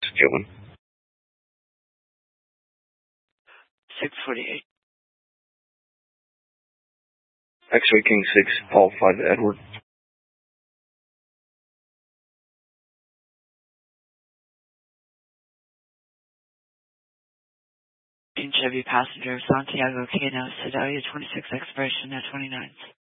Dylan. 648. X-Ray King 6, Paul 5, Edward. Chevy passenger Santiago Kano, Sedalia 26, expiration at 29th.